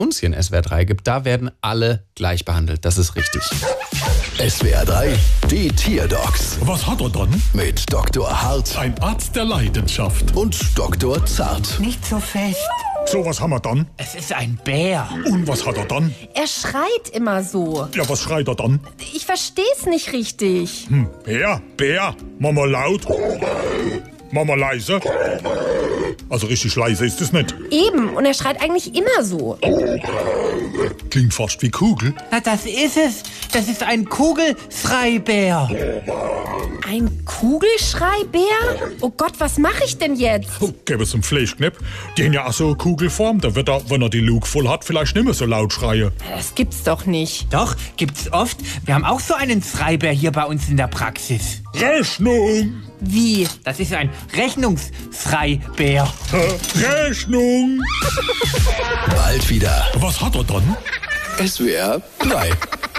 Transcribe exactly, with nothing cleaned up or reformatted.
uns hier in S W R drei gibt, da werden alle gleich behandelt. Das ist richtig. S W R drei, die Tierdocs Was hat er dann? mit Doktor Hart Ein Arzt der Leidenschaft. und Doktor Zart. Nicht so fest. So, was haben wir dann? Es ist ein Bär. Und was hat er dann? Er schreit immer so. Ja, was schreit er dann? Ich versteh's nicht richtig. Hm, Bär, Bär, Mama laut, Mama leise. Also richtig leise ist es nicht. Eben, und er schreit eigentlich immer so. Klingt fast wie Kugel. Na, das ist es. Das ist ein Kugelschreibär. Ein Kugelschreibär? Oh Gott, was mache ich denn jetzt? Oh, gäbe es einen Fleischknepp. Die haben ja auch so eine Kugelform. Da wird er, wenn er die Luke voll hat, vielleicht nicht mehr so laut schreien. Das gibt's doch nicht. Doch, gibt's oft. Wir haben auch so einen Schreibär hier bei uns in der Praxis. Rechnung! Wie? Das ist ein Rechnungsschreibär. Äh, Rechnung! Bald wieder. Was hat er dann? S W R drei.